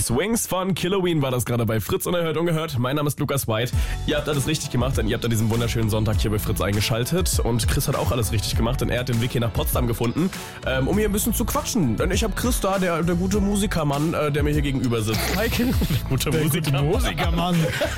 Swings von Killoween war das gerade bei Fritz unerhört ungehört. Mein Name ist Lukas White. Ihr habt alles richtig gemacht, denn ihr habt an diesem wunderschönen Sonntag hier bei Fritz eingeschaltet. Und Chris hat auch alles richtig gemacht, denn er hat den Weg hier nach Potsdam gefunden, um hier ein bisschen zu quatschen. Denn ich habe Chris da, der gute Musikermann, der mir hier gegenüber sitzt. Hi, Chris. Der gute Musikermann.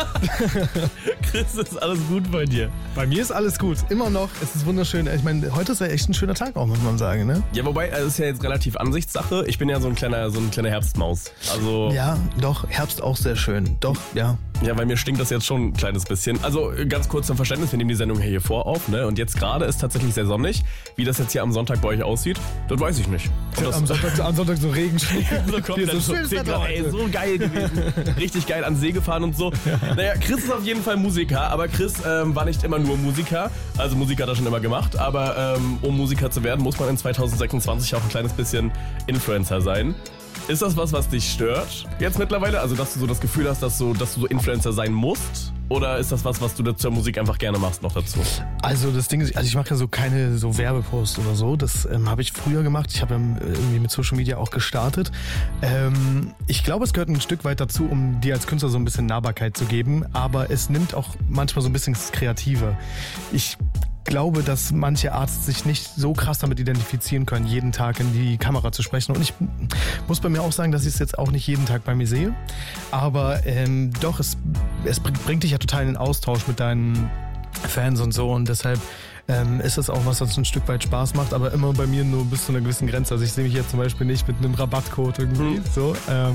Chris, ist alles gut bei dir? Bei mir ist alles gut. Immer noch. Es ist wunderschön. Ich meine, heute ist ja echt ein schöner Tag auch, muss man sagen, ne? Ja, wobei, es ist ja jetzt relativ Ansichtssache. Ich bin ja so eine kleine Herbstmaus. Also ja, doch, Herbst auch sehr schön. Doch, ja. Ja, bei mir stinkt das jetzt schon ein kleines bisschen. Also ganz kurz zum Verständnis, wir nehmen die Sendung hier vor auf, ne? Und jetzt gerade ist tatsächlich sehr sonnig. Wie das jetzt hier am Sonntag bei euch aussieht, das weiß ich nicht. Am Sonntag so Regenschnee. So kommt dann so 10 Grad, ey, so geil gewesen. Richtig geil an See gefahren und so. Ja. Naja, Chris ist auf jeden Fall Musiker, aber Chris war nicht immer nur Musiker. Also Musik hat er schon immer gemacht, aber um Musiker zu werden, muss man in 2026 auch ein kleines bisschen Influencer sein. Ist das was dich stört jetzt mittlerweile? Also, dass du so das Gefühl hast, dass du so Influencer sein musst? Oder ist das was du zur Musik einfach gerne machst noch dazu? Also das Ding ist, ich mache ja so keine so Werbeposts oder so. Das habe ich früher gemacht. Ich habe irgendwie mit Social Media auch gestartet. Ich glaube, es gehört ein Stück weit dazu, um dir als Künstler so ein bisschen Nahbarkeit zu geben. Aber es nimmt auch manchmal so ein bisschen das Kreative. Ich glaube, dass manche Artists sich nicht so krass damit identifizieren können, jeden Tag in die Kamera zu sprechen. Und ich muss bei mir auch sagen, dass ich es jetzt auch nicht jeden Tag bei mir sehe. Aber doch, es bringt dich ja total in den Austausch mit deinen Fans und so. Und deshalb ist das auch was ein Stück weit Spaß macht, aber immer bei mir nur bis zu einer gewissen Grenze. Also ich sehe mich jetzt zum Beispiel nicht mit einem Rabattcode irgendwie so.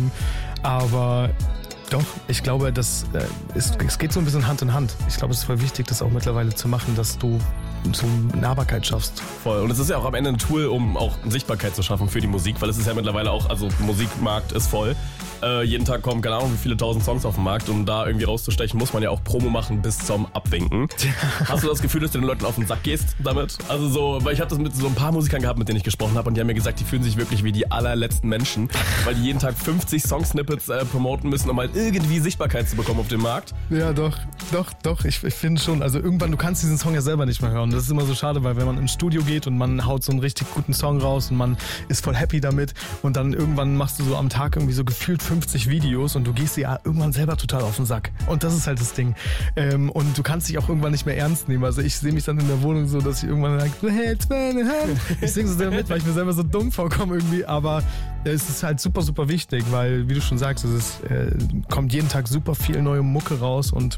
Aber doch, ich glaube, es geht so ein bisschen Hand in Hand. Ich glaube, es ist voll wichtig, das auch mittlerweile zu machen, dass du so Nahbarkeit schaffst. Voll. Und es ist ja auch am Ende ein Tool, um auch Sichtbarkeit zu schaffen für die Musik, weil es ist ja mittlerweile auch, also Musikmarkt ist voll. Jeden Tag kommen, keine Ahnung, wie viele tausend Songs auf den Markt, um da irgendwie rauszustechen, muss man ja auch Promo machen bis zum Abwinken. Hast du das Gefühl, dass du den Leuten auf den Sack gehst damit? Also so, weil ich habe das mit so ein paar Musikern gehabt, mit denen ich gesprochen habe und die haben mir gesagt, die fühlen sich wirklich wie die allerletzten Menschen, weil die jeden Tag 50 Song-Snippets promoten müssen, um halt irgendwie Sichtbarkeit zu bekommen auf dem Markt. Ja, doch. Ich finde schon, also irgendwann, du kannst diesen Song ja selber nicht mehr hören. Das ist immer so schade, weil wenn man ins Studio geht und man haut so einen richtig guten Song raus und man ist voll happy damit und dann irgendwann machst du so am Tag irgendwie so gefühlt 50 Videos und du gehst dir ja irgendwann selber total auf den Sack. Und das ist halt das Ding. Und du kannst dich auch irgendwann nicht mehr ernst nehmen. Also ich sehe mich dann in der Wohnung so, dass ich irgendwann sage, du hältst meine Hand. Ich singe so sehr mit, weil ich mir selber so dumm vorkomme irgendwie, aber es ist halt super, super wichtig, weil, wie du schon sagst, kommt jeden Tag super viel neue Mucke raus und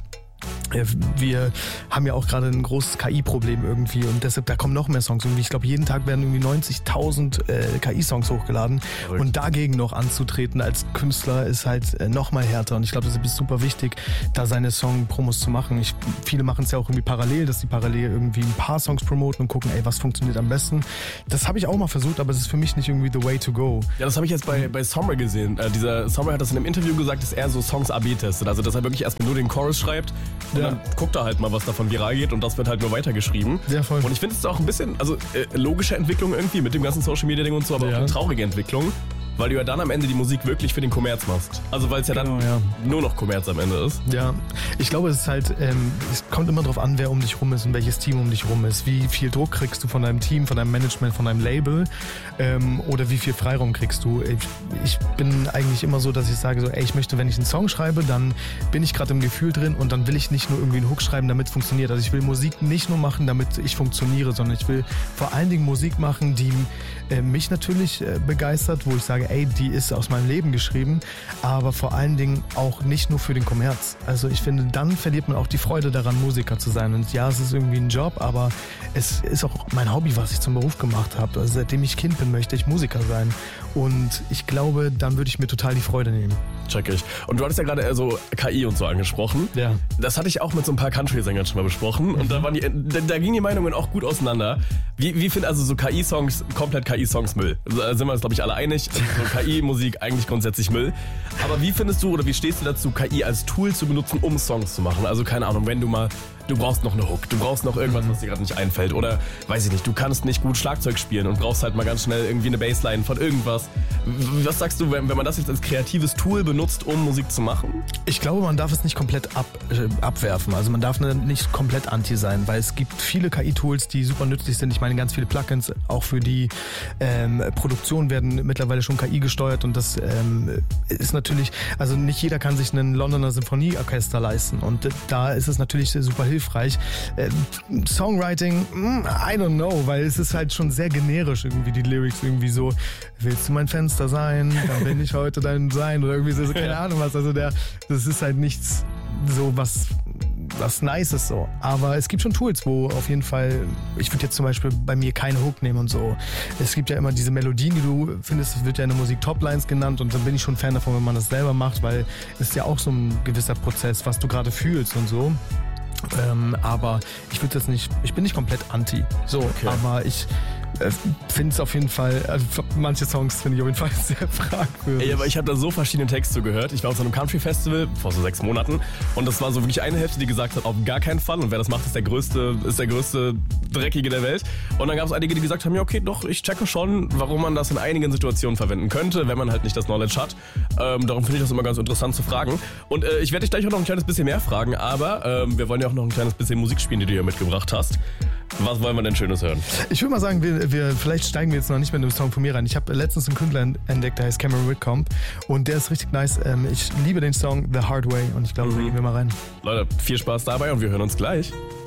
wir haben ja auch gerade ein großes KI-Problem irgendwie und deshalb, da kommen noch mehr Songs irgendwie. Ich glaube, jeden Tag werden irgendwie 90.000 KI-Songs hochgeladen. Verrückt. Und dagegen noch anzutreten als Künstler ist halt noch mal härter und ich glaube, das ist super wichtig, da seine Song-Promos zu machen. Viele machen es ja auch irgendwie parallel, dass die parallel irgendwie ein paar Songs promoten und gucken, ey, was funktioniert am besten. Das habe ich auch mal versucht, aber es ist für mich nicht irgendwie the way to go. Ja, das habe ich jetzt bei Sommer gesehen. Dieser Sommer hat das in einem Interview gesagt, dass er so Songs AB testet. Also, dass er wirklich erstmal nur den Chorus schreibt und dann guckt er halt mal, was davon viral geht und das wird halt nur weitergeschrieben. Ja, voll. Und ich finde es auch ein bisschen, also logische Entwicklung irgendwie mit dem ganzen Social Media Ding und so, aber auch eine traurige Entwicklung, weil du ja dann am Ende die Musik wirklich für den Kommerz machst. Also weil es ja dann nur noch Kommerz am Ende ist. Ja, ich glaube, es ist halt, es kommt immer drauf an, wer um dich rum ist und welches Team um dich rum ist. Wie viel Druck kriegst du von deinem Team, von deinem Management, von deinem Label oder wie viel Freiraum kriegst du. Ich bin eigentlich immer so, dass ich sage so, ey, ich möchte, wenn ich einen Song schreibe, dann bin ich gerade im Gefühl drin und dann will ich nicht nur irgendwie einen Hook schreiben, damit es funktioniert. Also ich will Musik nicht nur machen, damit ich funktioniere, sondern ich will vor allen Dingen Musik machen, die mich natürlich begeistert, wo ich sage, ey, die ist aus meinem Leben geschrieben, aber vor allen Dingen auch nicht nur für den Kommerz. Also ich finde, dann verliert man auch die Freude daran, Musiker zu sein. Und ja, es ist irgendwie ein Job, aber es ist auch mein Hobby, was ich zum Beruf gemacht habe. Also seitdem ich Kind bin, möchte ich Musiker sein. Und ich glaube, dann würde ich mir total die Freude nehmen. Check ich. Und du hattest ja gerade so KI und so angesprochen. Ja. Das hatte ich auch mit so ein paar Country-Sängern schon mal besprochen. Und da gingen die Meinungen auch gut auseinander. Wie finden also so KI-Songs, komplett KI-Songs Müll? Da sind wir uns, glaube ich, alle einig. Also so KI-Musik eigentlich grundsätzlich Müll. Aber wie findest du oder wie stehst du dazu, KI als Tool zu benutzen, um Songs zu machen? Also keine Ahnung, wenn du mal du brauchst noch eine Hook, du brauchst noch irgendwas, was dir gerade nicht einfällt. Oder, weiß ich nicht, du kannst nicht gut Schlagzeug spielen und brauchst halt mal ganz schnell irgendwie eine Bassline von irgendwas. Was sagst du, wenn man das jetzt als kreatives Tool benutzt, um Musik zu machen? Ich glaube, man darf es nicht komplett abwerfen. Also man darf nicht komplett anti sein, weil es gibt viele KI-Tools, die super nützlich sind. Ich meine, ganz viele Plugins, auch für die Produktion werden mittlerweile schon KI gesteuert und das ist natürlich, also nicht jeder kann sich einen Londoner Symphonieorchester leisten und da ist es natürlich super hilfreich. Songwriting, I don't know, weil es ist halt schon sehr generisch irgendwie, die Lyrics irgendwie so, willst du mein Fenster sein, dann bin ich heute dein Sein oder irgendwie so, keine Ahnung was, also das ist halt nichts so was Nices so. Aber es gibt schon Tools, wo auf jeden Fall, ich würde jetzt zum Beispiel bei mir keinen Hook nehmen und so. Es gibt ja immer diese Melodien, die du findest, das wird ja in der Musik Toplines genannt und dann bin ich schon Fan davon, wenn man das selber macht, weil es ist ja auch so ein gewisser Prozess, was du gerade fühlst und so. Aber ich würde das nicht, ich bin nicht komplett anti. So, okay. Aber ich finde es auf jeden Fall, also manche Songs finde ich auf jeden Fall sehr fragwürdig. Ey, aber ich habe da so verschiedene Texte gehört. Ich war auf so einem Country-Festival vor so 6 Monaten und das war so wirklich eine Hälfte, die gesagt hat, auf gar keinen Fall und wer das macht, ist der größte Dreckige der Welt. Und dann gab es einige, die gesagt haben, ja okay, doch, ich checke schon, warum man das in einigen Situationen verwenden könnte, wenn man halt nicht das Knowledge hat. Darum finde ich das immer ganz interessant zu fragen. Und ich werde dich gleich auch noch ein kleines bisschen mehr fragen, aber wir wollen ja auch noch ein kleines bisschen Musik spielen, die du hier mitgebracht hast. Was wollen wir denn Schönes hören? Ich würde mal sagen, vielleicht steigen wir jetzt noch nicht mehr in den Song von mir rein. Ich habe letztens einen Künstler entdeckt, der heißt Cameron Whitcomb und der ist richtig nice. Ich liebe den Song The Hard Way und ich glaube, da gehen wir mal rein. Leute, viel Spaß dabei und wir hören uns gleich.